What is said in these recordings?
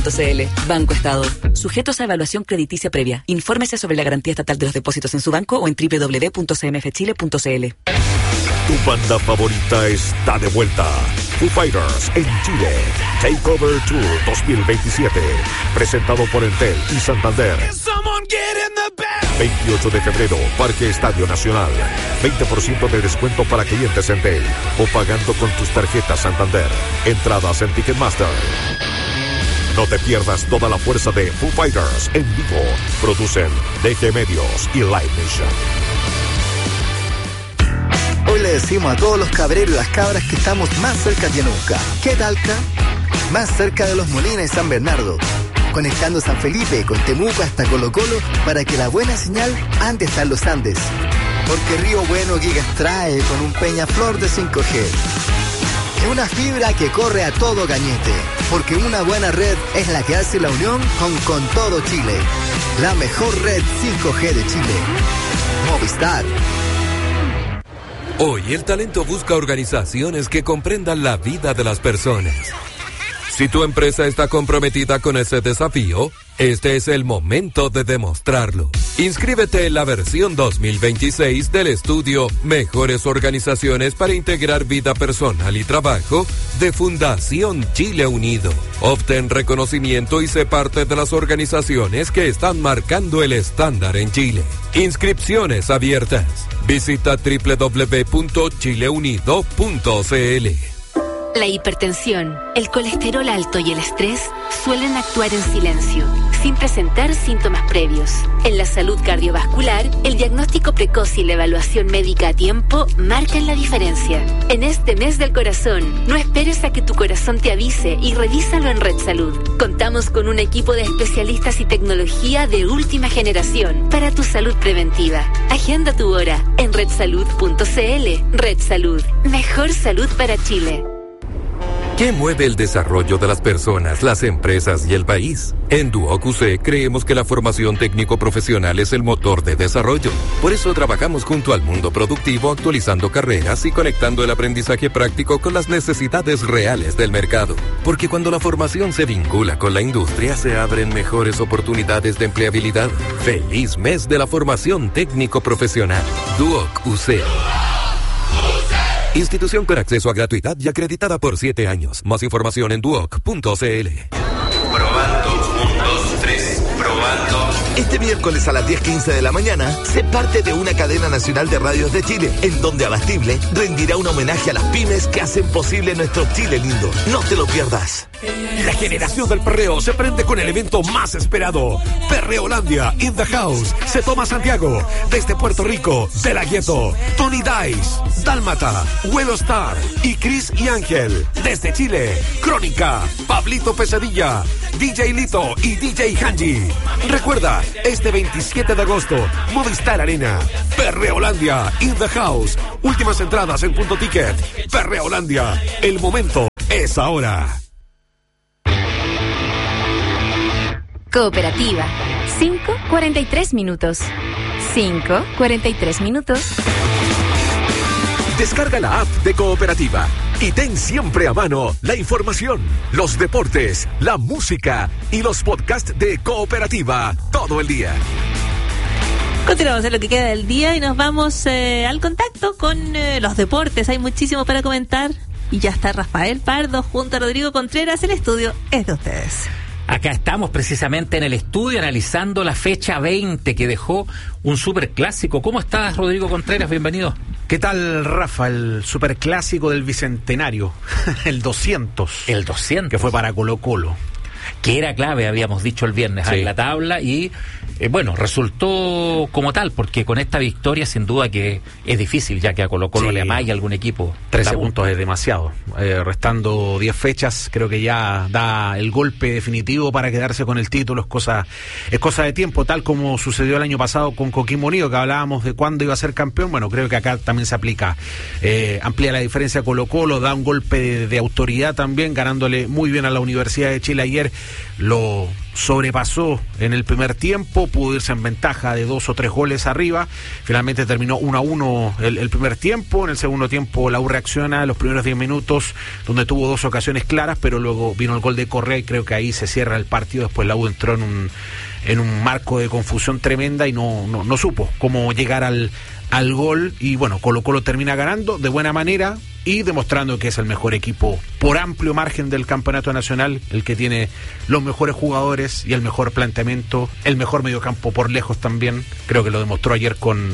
Banco Estado. Sujetos a evaluación crediticia previa. Infórmese sobre la garantía estatal de los depósitos en su banco o en www.cmfchile.cl. Tu banda favorita está de vuelta. Foo Fighters en Chile. Takeover Tour 2027. Presentado por Entel y Santander. 28 de febrero, Parque Estadio Nacional. 20% de descuento para clientes Entel o pagando con tus tarjetas Santander. Entradas en Ticketmaster. No te pierdas toda la fuerza de Foo Fighters en vivo. Producen DG Medios y Live Nation. Hoy le decimos a todos los cabreros y las cabras que estamos más cerca que nunca. ¿Qué Talca? Más cerca de Los Molinos y San Bernardo. Conectando San Felipe con Temuco hasta Colo Colo para que la buena señal ande hasta los Andes. Porque Río Bueno Gigas trae con un Peñaflor de 5G. Una fibra que corre a todo cañete, porque una buena red es la que hace la unión con todo Chile. La mejor red 5G de Chile. Movistar. Hoy el talento busca organizaciones que comprendan la vida de las personas. Si tu empresa está comprometida con ese desafío, este es el momento de demostrarlo. Inscríbete en la versión 2026 del estudio Mejores Organizaciones para Integrar Vida Personal y Trabajo de Fundación Chile Unido. Obtén reconocimiento y sé parte de las organizaciones que están marcando el estándar en Chile. Inscripciones abiertas. Visita www.chileunido.cl. La hipertensión, el colesterol alto y el estrés suelen actuar en silencio, sin presentar síntomas previos. En la salud cardiovascular, el diagnóstico precoz y la evaluación médica a tiempo marcan la diferencia. En este mes del corazón, no esperes a que tu corazón te avise y revísalo en Red Salud. Contamos con un equipo de especialistas y tecnología de última generación para tu salud preventiva. Agenda tu hora en redsalud.cl. Red Salud, mejor salud para Chile. ¿Qué mueve el desarrollo de las personas, las empresas y el país? En Duoc UC creemos que la formación técnico-profesional es el motor de desarrollo. Por eso trabajamos junto al mundo productivo, actualizando carreras y conectando el aprendizaje práctico con las necesidades reales del mercado. Porque cuando la formación se vincula con la industria, se abren mejores oportunidades de empleabilidad. ¡Feliz mes de la formación técnico-profesional! Duoc UC. Institución con acceso a gratuidad y acreditada por 7 años. Más información en duoc.cl. Probando, 1, 2, 3, probando. Este miércoles a las 10:15 de la mañana, sé parte de una cadena nacional de radios de Chile, en donde Abastible rendirá un homenaje a las pymes que hacen posible nuestro Chile lindo. No te lo pierdas. La generación del perreo se prende con el evento más esperado. Perreolandia in the house. Se toma Santiago. Desde Puerto Rico, De La Ghetto, Tony Dice, Dálmata, Huelo Star y Chris y Ángel. Desde Chile, Crónica, Pablito Pesadilla, DJ Lito y DJ Hanji. Recuerda, este 27 de agosto, Movistar Arena. Perreolandia in the house. Últimas entradas en Punto Ticket. Perreolandia. El momento es ahora. Cooperativa. 5:43 minutos. 5:43 minutos. Descarga la app de Cooperativa y ten siempre a mano la información, los deportes, la música y los podcasts de Cooperativa todo el día. Continuamos en lo que queda del día y nos vamos al contacto con los deportes. Hay muchísimo para comentar y ya está Rafael Pardo junto a Rodrigo Contreras. El estudio es de ustedes. Acá estamos precisamente en el estudio analizando la fecha 20 que dejó un superclásico. ¿Cómo estás, Rodrigo Contreras? Bienvenido. ¿Qué tal, Rafa? El superclásico del Bicentenario, el 200. El 200. Que fue para Colo Colo. Que era clave, habíamos dicho el viernes, en la tabla y, bueno, resultó como tal, porque con esta victoria sin duda que es difícil, ya que a Colo Colo le amague algún equipo. 13 puntos es demasiado. Restando 10 fechas, creo que ya da el golpe definitivo para quedarse con el título. Es cosa de tiempo, tal como sucedió el año pasado con Coquimbo Unido, que hablábamos de cuándo iba a ser campeón. Bueno, creo que acá también se aplica. Amplía la diferencia a Colo Colo, da un golpe de autoridad también, ganándole muy bien a la Universidad de Chile ayer lo sobrepasó en el primer tiempo, pudo irse en ventaja de 2 o 3 goles arriba, finalmente terminó 1-1 el primer tiempo. En el segundo tiempo la U reacciona los primeros 10 minutos, donde tuvo 2 ocasiones claras, pero luego vino el gol de Correa y creo que ahí se cierra el partido. Después la U entró en un marco de confusión tremenda y no supo cómo llegar al gol, y bueno, Colo-Colo termina ganando de buena manera y demostrando que es el mejor equipo por amplio margen del campeonato nacional, el que tiene los mejores jugadores y el mejor planteamiento, el mejor mediocampo por lejos también. Creo que lo demostró ayer con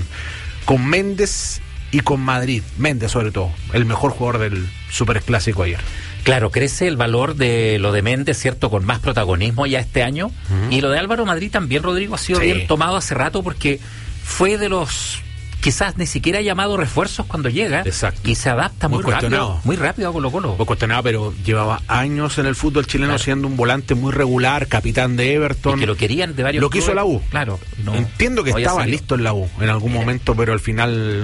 Méndez y con Madrid. Méndez sobre todo, el mejor jugador del Superclásico ayer. Claro, crece el valor de lo de Méndez, ¿cierto? Con más protagonismo ya este año. Y lo de Álvaro Madrid también, Rodrigo, ha sido bien tomado hace rato, porque fue de los quizás ni siquiera llamado refuerzos cuando llega. Exacto. Y se adapta muy rápido a Colo-Colo. Muy cuestionado, pero llevaba años en el fútbol chileno siendo un volante muy regular, capitán de Everton. Y que lo querían de varios Lo quiso la U. Claro. Entiendo que estaba listo en la U en algún momento, pero al final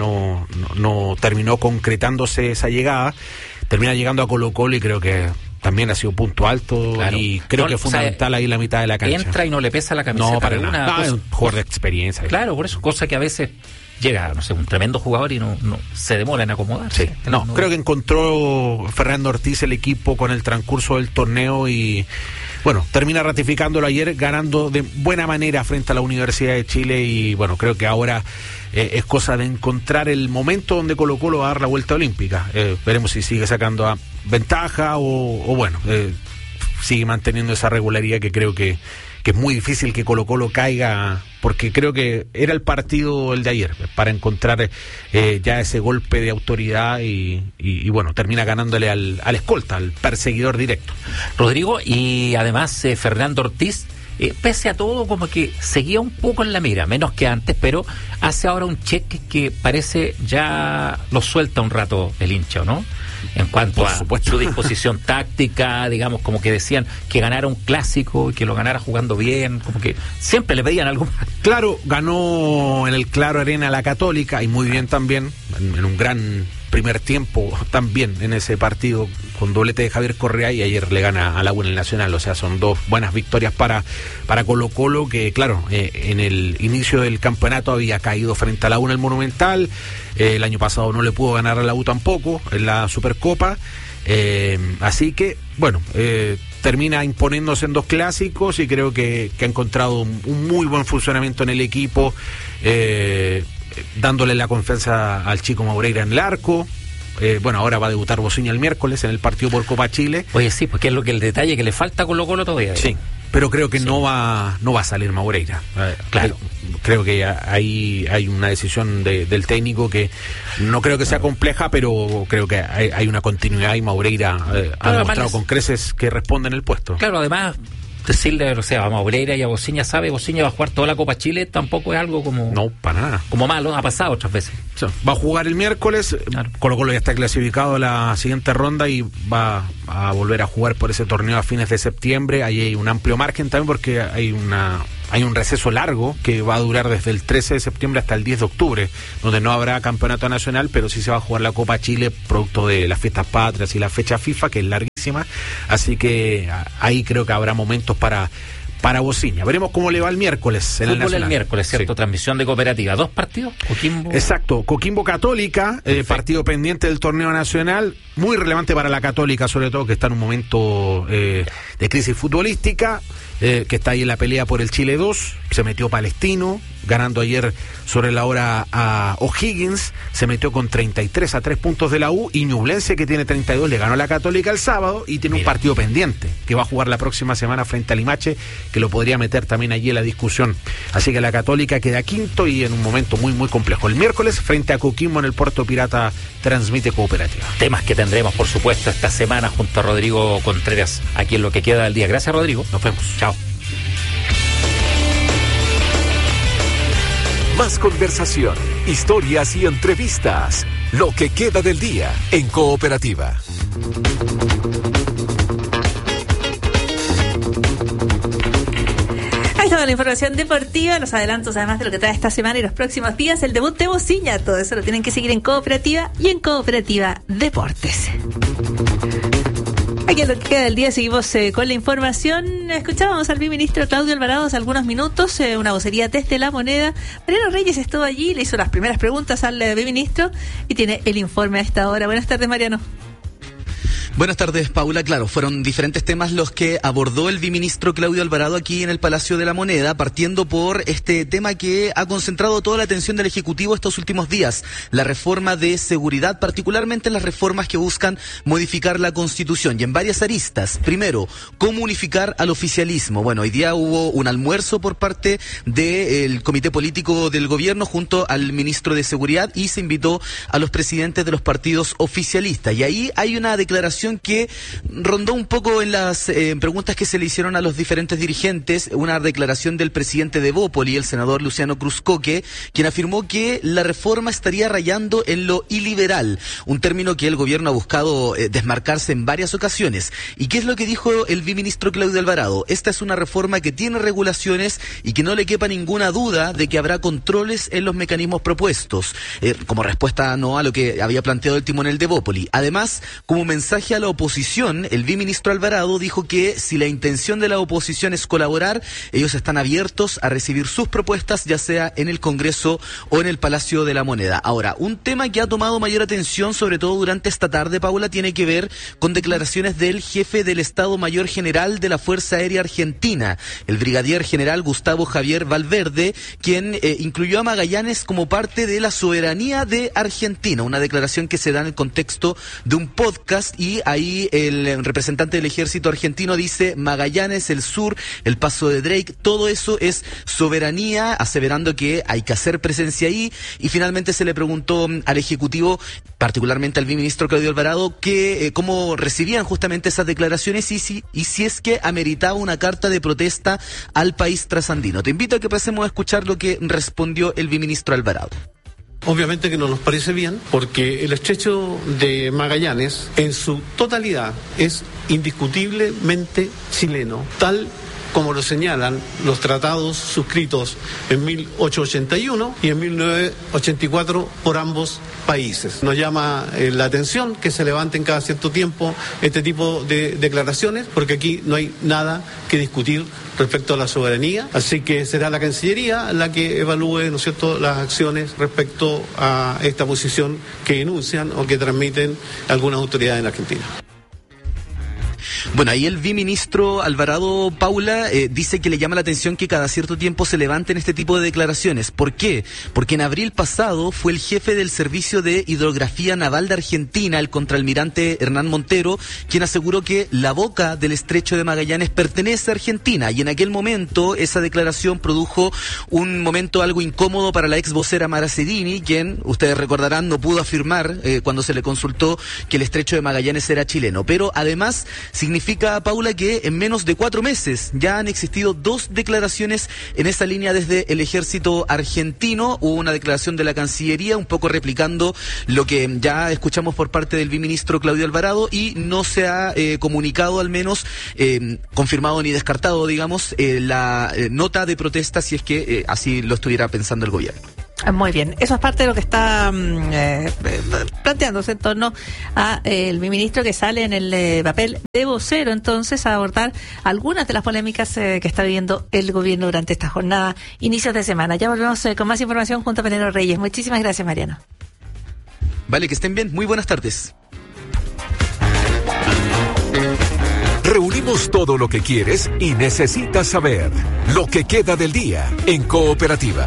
no terminó concretándose esa llegada. Termina llegando a Colo-Colo y creo que también ha sido punto alto, y creo que es fundamental ahí la mitad de la cancha. Entra y no le pesa la camiseta. No, para nada. Es un jugador de experiencia. Claro, por eso, cosa que a veces llega, no sé, un tremendo jugador y no se demora en acomodarse. Sí. Creo que encontró Fernando Ortiz el equipo con el transcurso del torneo y bueno, termina ratificándolo ayer, ganando de buena manera frente a la Universidad de Chile. Y bueno, creo que ahora es cosa de encontrar el momento donde Colo-Colo va a dar la vuelta olímpica. Veremos si sigue sacando ventaja o bueno, sigue manteniendo esa regularidad, que creo que es muy difícil que Colo-Colo caiga, porque creo que era el partido el de ayer para encontrar ya ese golpe de autoridad y bueno, termina ganándole al escolta, al perseguidor directo. Rodrigo, y además Fernando Ortiz, pese a todo, como que seguía un poco en la mira, menos que antes, pero hace ahora un cheque que parece ya lo suelta un rato el hincha, ¿no? En cuanto a su disposición táctica, digamos, como que decían que ganara un clásico y que lo ganara jugando bien, como que siempre le pedían algo más. Claro, ganó en el Claro Arena la Católica y muy bien también, en un gran primer tiempo también en ese partido con doblete de Javier Correa, y ayer le gana a la U en el Nacional. O sea, son 2 buenas victorias para Colo-Colo, que claro, en el inicio del campeonato había caído frente a la U en el Monumental. El año pasado no le pudo ganar a la U tampoco en la Supercopa. Así que bueno, termina imponiéndose en 2 clásicos y creo que ha encontrado un muy buen funcionamiento en el equipo, dándole la confianza al chico Maureira en el arco. Bueno, ahora va a debutar Bociña el miércoles en el partido por Copa Chile. Oye, sí, porque es el detalle que le falta a Colo-Colo todavía. Sí, pero creo que no va a salir Maureira. Claro. Creo que hay una decisión del técnico que no creo que sea compleja, pero creo que hay una continuidad y Maureira ha demostrado con creces que responde en el puesto. Claro, además decirle, o sea, a Maureira y a Bociña, Bociña va a jugar toda la Copa Chile, tampoco es algo como... No, para nada. Como malo, ha pasado otras veces. Va a jugar el miércoles, claro. Colo-Colo ya está clasificado a la siguiente ronda y va a volver a jugar por ese torneo a fines de septiembre. Ahí hay un amplio margen también porque hay un receso largo que va a durar desde el 13 de septiembre hasta el 10 de octubre, donde no habrá campeonato nacional, pero sí se va a jugar la Copa Chile, producto de las fiestas patrias y la fecha FIFA, que es larguísima. Así que ahí creo que habrá momentos para Bociña. Veremos cómo le va el miércoles en el Nacional. El miércoles, ¿cierto? Sí. Transmisión de Cooperativa. 2 partidos, Coquimbo. Exacto, Coquimbo Católica, partido pendiente del torneo nacional, muy relevante para la Católica, sobre todo, que está en un momento de crisis futbolística, que está ahí en la pelea por el Chile 2, se metió Palestino, ganando ayer sobre la hora a O'Higgins, se metió con 33 a 3 puntos de la U, y Ñublense, que tiene 32, le ganó a la Católica el sábado y tiene un partido pendiente que va a jugar la próxima semana frente a Limache, que lo podría meter también allí en la discusión. Así que la Católica queda quinto y en un momento muy muy complejo. El miércoles frente a Coquimbo en el Puerto Pirata transmite Cooperativa. Temas que tendremos por supuesto esta semana junto a Rodrigo Contreras aquí en lo que queda del día. Gracias, Rodrigo. Nos vemos. Chao. Más conversación, historias y entrevistas. Lo que queda del día en Cooperativa. Ahí está la información deportiva, los adelantos además de lo que trae esta semana y los próximos días, el debut de Bociña. Todo eso lo tienen que seguir en Cooperativa y en Cooperativa Deportes. Aquí en lo que queda del día seguimos con la información. Escuchábamos al ministro Claudio Alvarado hace algunos minutos, una vocería desde La Moneda. Mariano Reyes estuvo allí, le hizo las primeras preguntas al ministro y tiene el informe a esta hora. Buenas tardes, Mariano. Buenas tardes, Paula. Claro, fueron diferentes temas los que abordó el viceministro Claudio Alvarado aquí en el Palacio de la Moneda, partiendo por este tema que ha concentrado toda la atención del Ejecutivo estos últimos días, la reforma de seguridad, particularmente las reformas que buscan modificar la Constitución y en varias aristas. Primero, cómo unificar al oficialismo. Bueno, hoy día hubo un almuerzo por parte del Comité Político del Gobierno junto al ministro de Seguridad y se invitó a los presidentes de los partidos oficialistas. Y ahí hay una declaración que rondó un poco en las preguntas que se le hicieron a los diferentes dirigentes, una declaración del presidente de Bópoli, el senador Luciano Cruzcoque, quien afirmó que la reforma estaría rayando en lo iliberal, un término que el gobierno ha buscado desmarcarse en varias ocasiones. ¿Y qué es lo que dijo el viceministro Claudio Alvarado? Esta es una reforma que tiene regulaciones y que no le quepa ninguna duda de que habrá controles en los mecanismos propuestos, como respuesta no a lo que había planteado el timonel de Bópoli. Además, como mensaje a la oposición, el viceministro Alvarado dijo que si la intención de la oposición es colaborar, ellos están abiertos a recibir sus propuestas, ya sea en el Congreso o en el Palacio de la Moneda. Ahora, un tema que ha tomado mayor atención, sobre todo durante esta tarde, Paula, tiene que ver con declaraciones del jefe del Estado Mayor General de la Fuerza Aérea Argentina, el brigadier general Gustavo Javier Valverde, quien incluyó a Magallanes como parte de la soberanía de Argentina, una declaración que se da en el contexto de un podcast y ahí el representante del ejército argentino dice Magallanes, el sur, el paso de Drake, todo eso es soberanía, aseverando que hay que hacer presencia ahí. Y finalmente se le preguntó al Ejecutivo, particularmente al viceministro Claudio Alvarado, que cómo recibían justamente esas declaraciones y si es que ameritaba una carta de protesta al país trasandino. Te invito a que pasemos a escuchar lo que respondió el viceministro Alvarado. Obviamente que no nos parece bien, porque el estrecho de Magallanes en su totalidad es indiscutiblemente chileno, tal como lo señalan los tratados suscritos en 1881 y en 1984 por ambos países. Nos llama la atención que se levanten cada cierto tiempo este tipo de declaraciones, porque aquí no hay nada que discutir respecto a la soberanía, así que será la Cancillería la que evalúe, ¿no es cierto?, las acciones respecto a esta posición que enuncian o que transmiten algunas autoridades en Argentina. Bueno, ahí el viceministro Alvarado, Paula, dice que le llama la atención que cada cierto tiempo se levanten este tipo de declaraciones. ¿Por qué? Porque en abril pasado fue el jefe del Servicio de Hidrografía Naval de Argentina, el contraalmirante Hernán Montero, quien aseguró que la boca del estrecho de Magallanes pertenece a Argentina, y en aquel momento esa declaración produjo un momento algo incómodo para la ex vocera Mara Cedini, quien, ustedes recordarán, no pudo afirmar cuando se le consultó que el estrecho de Magallanes era chileno. Pero además significa, Paula, que en menos de 4 meses ya han existido 2 declaraciones en esa línea desde el ejército argentino. Hubo una declaración de la Cancillería, un poco replicando lo que ya escuchamos por parte del viceministro Claudio Alvarado, y no se ha comunicado, al menos confirmado ni descartado, digamos, la nota de protesta, si es que así lo estuviera pensando el gobierno. Muy bien, eso es parte de lo que está planteándose en torno a el ministro que sale en el papel de vocero, entonces, a abordar algunas de las polémicas que está viviendo el gobierno durante esta jornada, inicios de semana. Ya volvemos con más información junto a Mariano Reyes. Muchísimas gracias, Mariano. Vale, que estén bien. Muy buenas tardes. Reunimos todo lo que quieres y necesitas saber. Lo que queda del día en Cooperativa.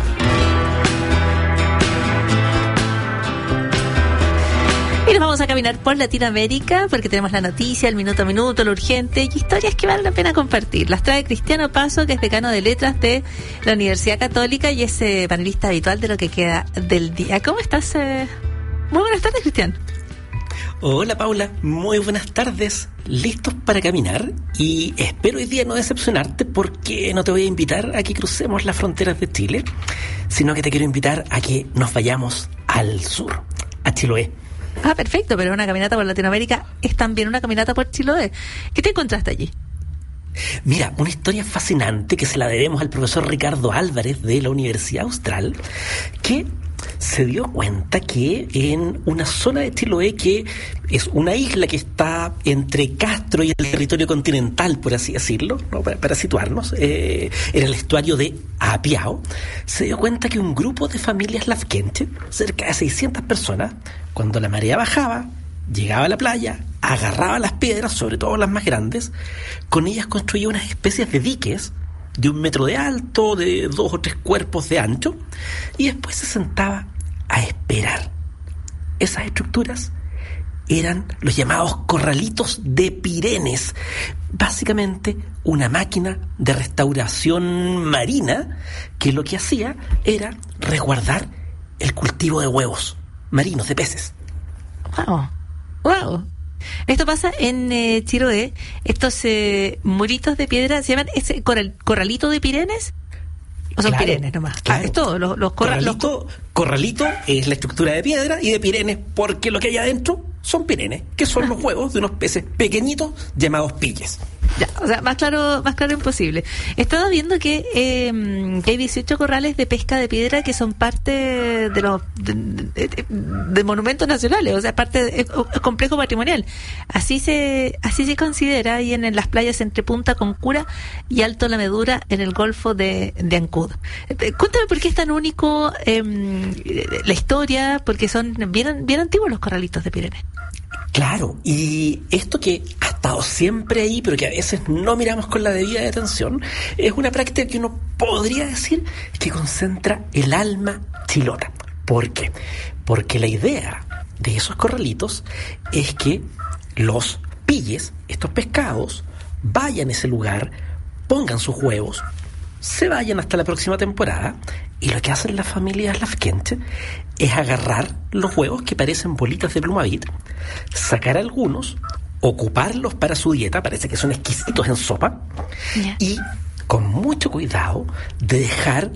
Y nos vamos a caminar por Latinoamérica porque tenemos la noticia, el minuto a minuto, lo urgente y historias que vale la pena compartir. Las trae Cristiano Paso, que es decano de Letras de la Universidad Católica y es panelista habitual de lo que queda del día. ¿Cómo estás? Muy buenas tardes, Cristiano. Hola, Paula, muy buenas tardes. ¿Listos para caminar? Y espero hoy día no decepcionarte, porque no te voy a invitar a que crucemos las fronteras de Chile, sino que te quiero invitar a que nos vayamos al sur, a Chiloé. Ah, perfecto, pero una caminata por Latinoamérica es también una caminata por Chiloé. ¿Qué te encontraste allí? Mira, una historia fascinante que se la debemos al profesor Ricardo Álvarez de la Universidad Austral, que se dio cuenta que en una zona de Chiloé, que es una isla que está entre Castro y el territorio continental, por así decirlo, ¿no? para situarnos, en el estuario de Apiao, se dio cuenta que un grupo de familias lafkenche, cerca de 600 personas, cuando la marea bajaba, llegaba a la playa, agarraba las piedras, sobre todo las más grandes, con ellas construía unas especies de diques de 1 metro de alto, de 2 o 3 cuerpos de ancho, y después se sentaba a esperar. Esas estructuras eran los llamados corralitos de Pirenes, básicamente una máquina de restauración marina que lo que hacía era resguardar el cultivo de huevos marinos, de peces. ¡Wow! Esto pasa en Chiloé. Estos muritos de piedra se llaman corralito de Pirenes. ¿O son Pirenes nomás? Claro. Es todo, los corralito es la estructura de piedra, y de Pirenes porque lo que hay adentro son Pirenes, que son los huevos de unos peces pequeñitos llamados pilles. Ya, o sea, más claro imposible. Estaba viendo que hay 18 corrales de pesca de piedra que son parte de los de monumentos nacionales, o sea, parte es complejo patrimonial. Así se considera ahí en las playas entre Punta Concura y Alto La Medura, en el Golfo de Ancud. Cuéntame por qué es tan único la historia, porque son bien antiguos los corralitos de Pirenes. Claro, y esto que ha estado siempre ahí, pero que a veces no miramos con la debida atención, es una práctica que uno podría decir que concentra el alma chilota. ¿Por qué? Porque la idea de esos corralitos es que los pilles, estos pescados, vayan a ese lugar, pongan sus huevos, se vayan hasta la próxima temporada, y lo que hacen las familias lafkenche es agarrar los huevos que parecen bolitas de Plumavit, sacar algunos, ocuparlos para su dieta, parece que son exquisitos en sopa, y con mucho cuidado de dejar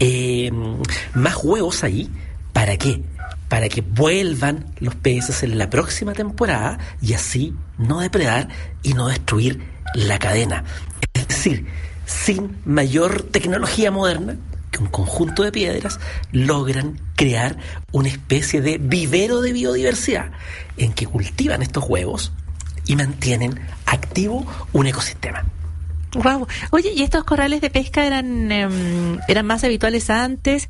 más huevos ahí. ¿Para qué? Para que vuelvan los peces en la próxima temporada y así no depredar y no destruir la cadena. Es decir, sin mayor tecnología moderna, que un conjunto de piedras logran crear una especie de vivero de biodiversidad en que cultivan estos huevos y mantienen activo un ecosistema. Wow. Oye, ¿y estos corrales de pesca eran más habituales antes?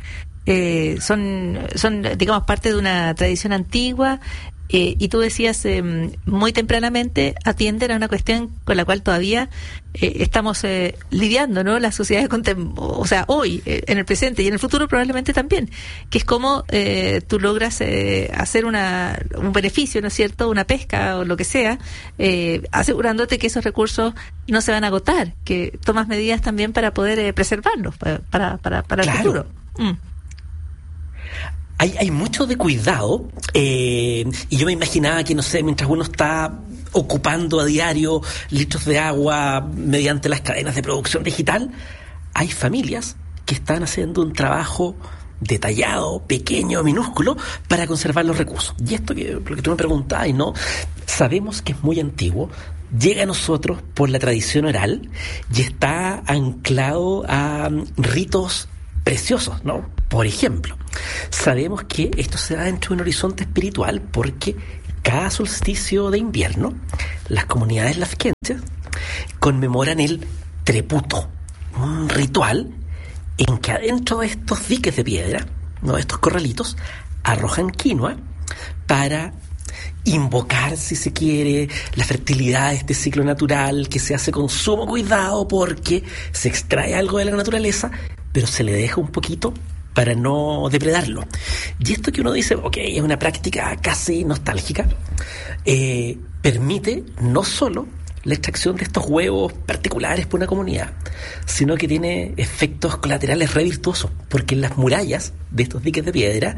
Son digamos parte de una tradición antigua, y tú decías muy tempranamente atienden a una cuestión con la cual todavía estamos lidiando, ¿no? La sociedad o sea, hoy, en el presente y en el futuro probablemente también, que es cómo tú logras hacer un beneficio, ¿no es cierto?, una pesca o lo que sea, asegurándote que esos recursos no se van a agotar, que tomas medidas también para poder preservarlos para el futuro. Hay mucho de cuidado, y yo me imaginaba que, no sé, mientras uno está ocupando a diario litros de agua mediante las cadenas de producción digital, hay familias que están haciendo un trabajo detallado, pequeño, minúsculo, para conservar los recursos. Y esto lo que tú me preguntabas, ¿no? Sabemos que es muy antiguo, llega a nosotros por la tradición oral y está anclado a ritos preciosos, ¿no? Por ejemplo, sabemos que esto se da dentro de un horizonte espiritual porque cada solsticio de invierno las comunidades lafkenches conmemoran el treputo, un ritual en que adentro de estos diques de piedra, ¿no?, estos corralitos, arrojan quinoa para invocar, si se quiere, la fertilidad de este ciclo natural que se hace con sumo cuidado porque se extrae algo de la naturaleza, pero se le deja un poquito para no depredarlo. Y esto que uno dice, ok, es una práctica casi nostálgica, permite no solo la extracción de estos huevos particulares por una comunidad, sino que tiene efectos colaterales re virtuosos, porque en las murallas de estos diques de piedra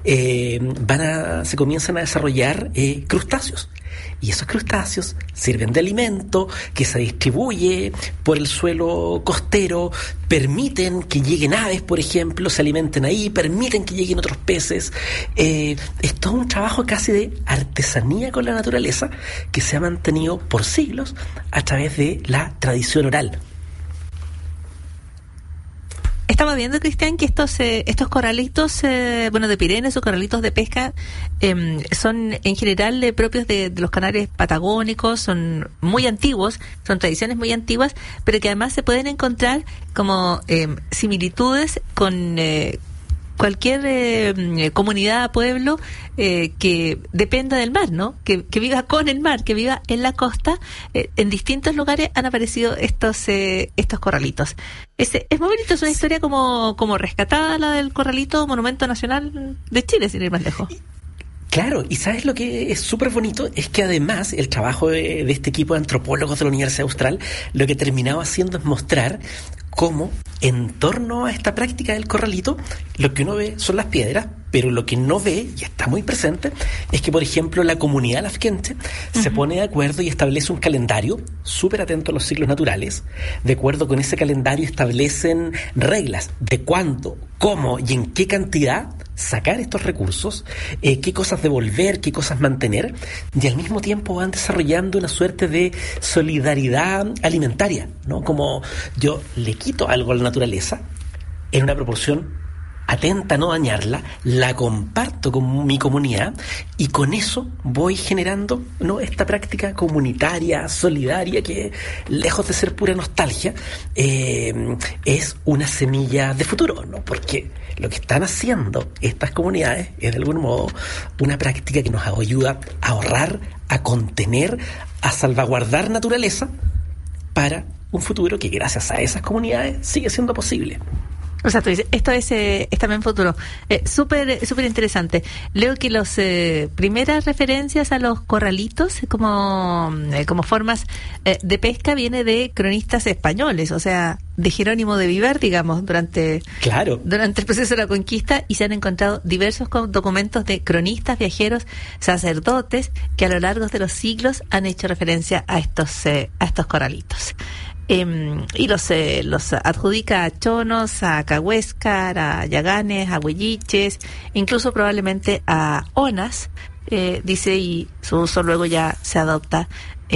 se comienzan a desarrollar crustáceos. Y esos crustáceos sirven de alimento que se distribuye por el suelo costero, permiten que lleguen aves, por ejemplo, se alimenten ahí, permiten que lleguen otros peces. Es todo un trabajo casi de artesanía con la naturaleza que se ha mantenido por siglos a través de la tradición oral. estaba viendo, Cristian, que estos corralitos, de Pirenes o corralitos de pesca, son en general propios de los canales patagónicos, son muy antiguos, son tradiciones muy antiguas, pero que además se pueden encontrar como similitudes con cualquier comunidad, pueblo que dependa del mar, ¿no? Que viva con el mar, que viva en la costa. En distintos lugares han aparecido estos corralitos. Es muy bonito, es una historia como rescatada, la del corralito Monumento Nacional de Chile, sin ir más lejos. Claro, y ¿sabes lo que es súper bonito? Es que además el trabajo de este equipo de antropólogos de la Universidad Austral lo que terminaba haciendo es mostrar cómo en torno a esta práctica del corralito lo que uno ve son las piedras, pero lo que no ve, y está muy presente, es que, por ejemplo, la comunidad lafkenche se pone de acuerdo y establece un calendario súper atento a los ciclos naturales. De acuerdo con ese calendario establecen reglas de cuándo, cómo y en qué cantidad sacar estos recursos, qué cosas devolver, qué cosas mantener, y al mismo tiempo van desarrollando una suerte de solidaridad alimentaria, ¿no? Como yo le quito algo a la naturaleza en una proporción atenta a no dañarla, la comparto con mi comunidad y con eso voy generando, ¿no?, esta práctica comunitaria, solidaria, que lejos de ser pura nostalgia, es una semilla de futuro, ¿no? Porque lo que están haciendo estas comunidades es de algún modo una práctica que nos ayuda a ahorrar, a contener, a salvaguardar naturaleza para un futuro que gracias a esas comunidades sigue siendo posible. O sea, tú dices, esto es también futuro. Súper interesante. Leo que las primeras referencias a los corralitos como formas de pesca viene de cronistas españoles, o sea, de Jerónimo de Vivar, digamos, durante el proceso de la conquista, y se han encontrado diversos documentos de cronistas, viajeros, sacerdotes, que a lo largo de los siglos han hecho referencia a estos corralitos. Y los adjudica a chonos, a cahuéscar, a yaganes, a huelliches, incluso probablemente a onas, dice, y su uso luego ya se adopta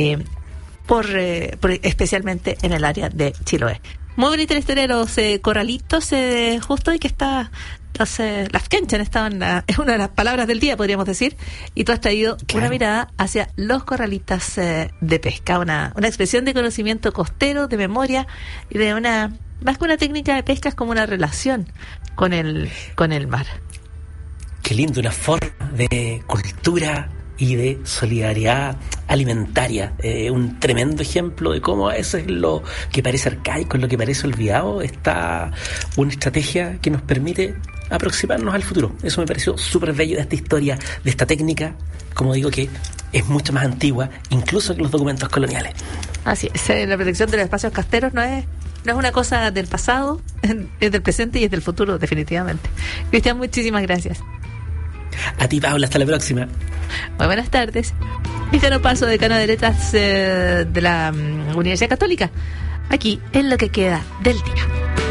especialmente en el área de Chiloé. Muy bonita la historia de los corralitos, justo, y que está las quenchas estaban, es una de las palabras del día, podríamos decir, y tú has traído una mirada hacia los corralitos de pesca, una expresión de conocimiento costero, de memoria, y de más que una técnica de pesca, es como una relación con el mar. Qué lindo, una forma de cultura y de solidaridad alimentaria, un tremendo ejemplo de cómo eso es lo que parece arcaico, lo que parece olvidado, está una estrategia que nos permite aproximarnos al futuro. Eso me pareció súper bello de esta historia, de esta técnica, como digo, que es mucho más antigua incluso que los documentos coloniales. Así es, la protección de los espacios costeros no es una cosa del pasado, es del presente y es del futuro, definitivamente. Cristian, muchísimas gracias. A ti, Paula, hasta la próxima. Muy buenas tardes. Cristian Opaso, decano de Letras de la Universidad Católica, aquí en Lo que queda del día.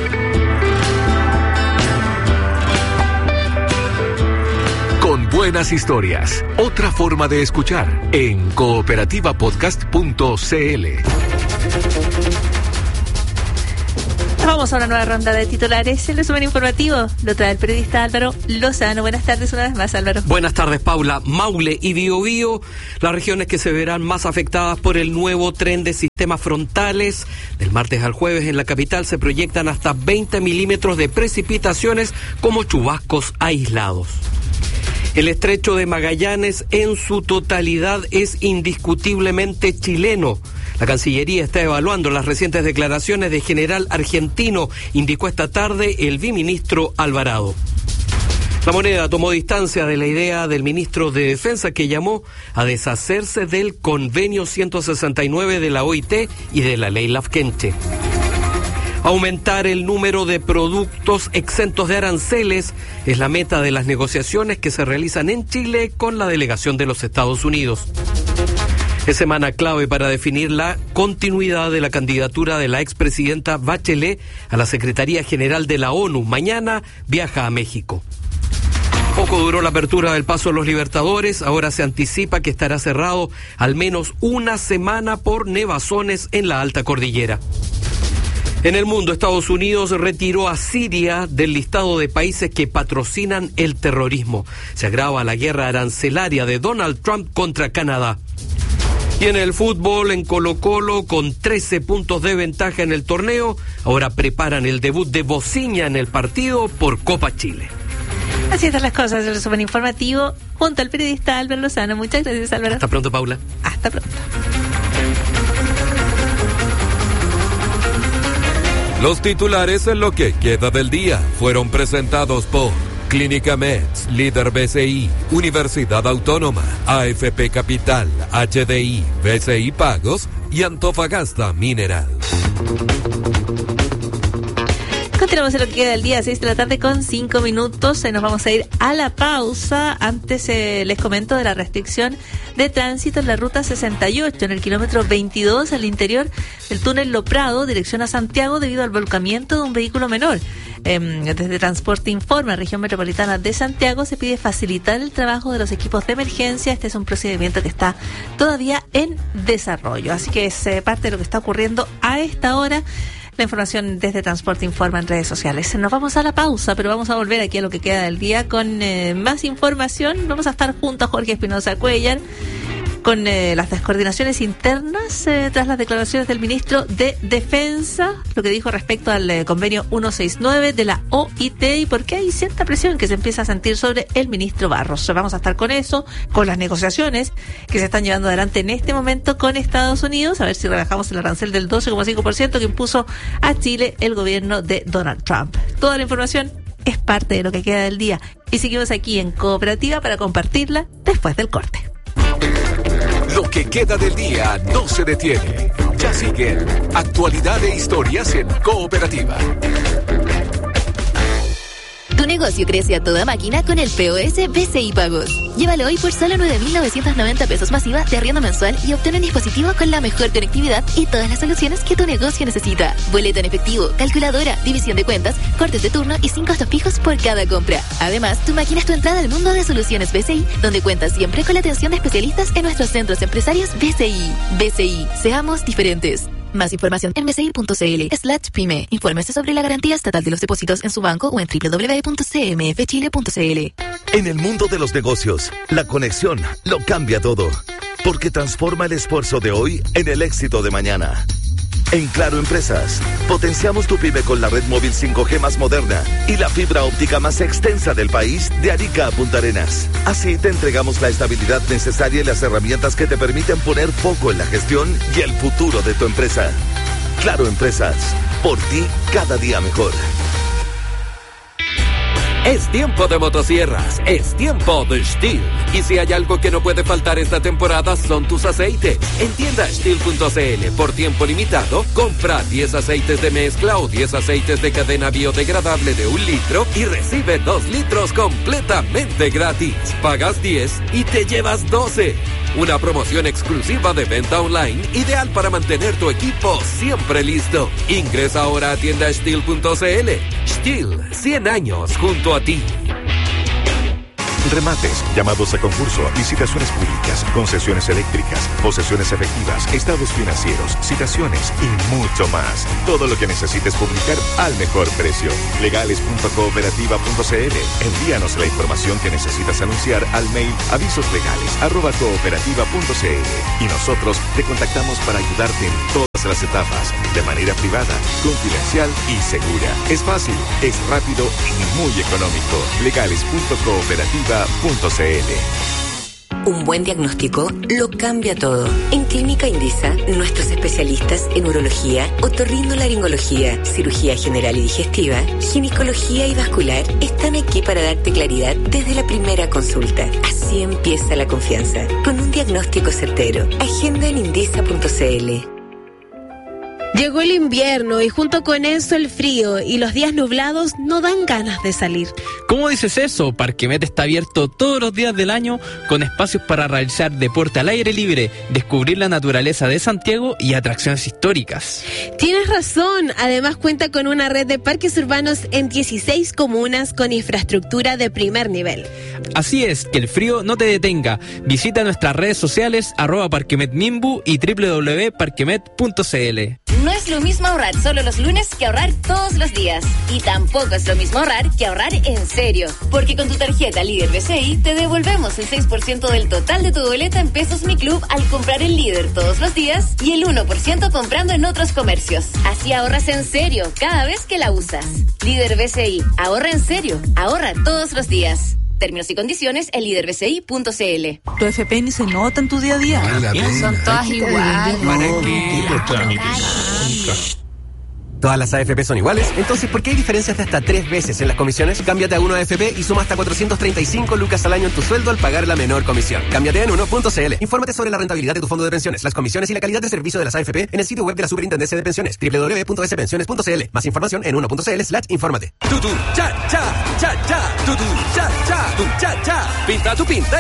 Con buenas historias, otra forma de escuchar en cooperativapodcast.cl. Vamos a una nueva ronda de titulares. El resumen informativo lo trae el periodista Álvaro Lozano. Buenas tardes una vez más, Álvaro. Buenas tardes, Paula. Maule y Biobío, las regiones que se verán más afectadas por el nuevo tren de sistemas frontales. Del martes al jueves en la capital se proyectan hasta 20 milímetros de precipitaciones como chubascos aislados. El estrecho de Magallanes en su totalidad es indiscutiblemente chileno. La Cancillería está evaluando las recientes declaraciones de general argentino, indicó esta tarde el viceministro Alvarado. La Moneda tomó distancia de la idea del ministro de Defensa, que llamó a deshacerse del convenio 169 de la OIT y de la ley Lafkenche. Aumentar el número de productos exentos de aranceles es la meta de las negociaciones que se realizan en Chile con la delegación de los Estados Unidos. Es semana clave para definir la continuidad de la candidatura de la expresidenta Bachelet a la Secretaría General de la ONU. Mañana viaja a México. Poco duró la apertura del Paso de los Libertadores. Ahora se anticipa que estará cerrado al menos una semana por nevazones en la alta cordillera. En el mundo, Estados Unidos retiró a Siria del listado de países que patrocinan el terrorismo. Se agrava la guerra arancelaria de Donald Trump contra Canadá. Y en el fútbol, en Colo-Colo, con 13 puntos de ventaja en el torneo, ahora preparan el debut de Bociña en el partido por Copa Chile. Así están las cosas, el resumen informativo junto al periodista Álvaro Lozano. Muchas gracias, Álvaro. Hasta pronto, Paula. Hasta pronto. Los titulares en lo que queda del día fueron presentados por Clínica Meds, Líder BCI, Universidad Autónoma, AFP Capital, HDI, BCI Pagos y Antofagasta Mineral. Continuamos en lo que queda del día, 6 de la tarde con 5 minutos. Nos vamos a ir a la pausa. Antes les comento de la restricción de tránsito en la ruta 68, en el kilómetro 22, al interior del túnel Lo Prado, dirección a Santiago, debido al volcamiento de un vehículo menor. Desde Transporte Informa, región metropolitana de Santiago, se pide facilitar el trabajo de los equipos de emergencia. Este es un procedimiento que está todavía en desarrollo, así que es parte de lo que está ocurriendo a esta hora. La información desde Transporte Informa en redes sociales. Nos vamos a la pausa, pero vamos a volver aquí a lo que queda del día con más información. Vamos a estar junto a Jorge Espinosa Cuellar con las descoordinaciones internas tras las declaraciones del ministro de Defensa, lo que dijo respecto al convenio 169 de la OIT y por qué hay cierta presión que se empieza a sentir sobre el ministro Barros. Vamos a estar con eso, con las negociaciones que se están llevando adelante en este momento con Estados Unidos, a ver si rebajamos el arancel del 12,5% que impuso a Chile el gobierno de Donald Trump. Toda la información es parte de lo que queda del día y seguimos aquí en Cooperativa para compartirla después del corte. Lo que queda del día no se detiene. Ya siguen actualidad e historias en Cooperativa. Tu negocio crece a toda máquina con el POS BCI Pagos. Llévalo hoy por solo 9.990 pesos masiva de arriendo mensual y obtén un dispositivo con la mejor conectividad y todas las soluciones que tu negocio necesita. Boleto en efectivo, calculadora, división de cuentas, cortes de turno y 5 costos fijos por cada compra. Además, tu máquina es tu entrada al mundo de soluciones BCI, donde cuentas siempre con la atención de especialistas en nuestros centros empresarios BCI. BCI, seamos diferentes. Más información en bci.cl/pyme. Infórmese sobre la garantía estatal de los depósitos en su banco o en www.cmfchile.cl. En el mundo de los negocios, la conexión lo cambia todo, porque transforma el esfuerzo de hoy en el éxito de mañana. En Claro Empresas, potenciamos tu pyme con la red móvil 5G más moderna y la fibra óptica más extensa del país de Arica a Punta Arenas. Así te entregamos la estabilidad necesaria y las herramientas que te permiten poner foco en la gestión y el futuro de tu empresa. Claro Empresas, por ti cada día mejor. Es tiempo de motosierras, es tiempo de Stihl. Y si hay algo que no puede faltar esta temporada son tus aceites. En tienda Stihl.cl, por tiempo limitado, compra 10 aceites de mezcla o 10 aceites de cadena biodegradable de 1 litro y recibe 2 litros completamente gratis. Pagas 10 y te llevas 12. Una promoción exclusiva de venta online, ideal para mantener tu equipo siempre listo. Ingresa ahora a tienda Stihl.cl. Stihl, 100 años junto a ti. Remates, llamados a concurso, licitaciones públicas, concesiones eléctricas, posesiones efectivas, estados financieros, citaciones y mucho más. Todo lo que necesites publicar al mejor precio. Legales.cooperativa.cl. Envíanos la información que necesitas anunciar al mail avisoslegales@cooperativa.cl y nosotros te contactamos para ayudarte en todas las etapas, de manera privada, confidencial y segura. Es fácil, es rápido y muy económico. Legales.cooperativa.cl. Un buen diagnóstico lo cambia todo. En Clínica Indisa, nuestros especialistas en urología, otorrinolaringología, cirugía general y digestiva, ginecología y vascular están aquí para darte claridad desde la primera consulta. Así empieza la confianza, con un diagnóstico certero. Agenda en indisa.cl. Llegó el invierno y junto con eso el frío y los días nublados no dan ganas de salir. ¿Cómo dices eso? Parquemet está abierto todos los días del año con espacios para realizar deporte al aire libre, descubrir la naturaleza de Santiago y atracciones históricas. Tienes razón, además cuenta con una red de parques urbanos en 16 comunas con infraestructura de primer nivel. Así es, que el frío no te detenga. Visita nuestras redes sociales @parquemetmimbu y www.parquemet.cl. No es lo mismo ahorrar solo los lunes que ahorrar todos los días. Y tampoco es lo mismo ahorrar que ahorrar en serio. Porque con tu tarjeta Líder BCI te devolvemos el 6% del total de tu boleta en Pesos Mi Club al comprar en Líder todos los días y el 1% comprando en otros comercios. Así ahorras en serio cada vez que la usas. Líder BCI, ahorra en serio, ahorra todos los días. Términos y condiciones en liderBCI.cl. Tu FP ni se nota en tu día a día. Son todas iguales. ¿Para qué? ¿Todas las AFP son iguales? Entonces, ¿por qué hay diferencias de hasta 3 veces en las comisiones? Cámbiate a 1AFP y suma hasta 435 lucas al año en tu sueldo al pagar la menor comisión. Cámbiate en 1.cl. Infórmate sobre la rentabilidad de tu fondo de pensiones, las comisiones y la calidad de servicio de las AFP en el sitio web de la Superintendencia de Pensiones, www.spensiones.cl. Más información en 1.cl/infórmate. Tutu, cha, cha, cha, cha, tutu, cha, cha, tu, cha, cha. Pinta tu pinta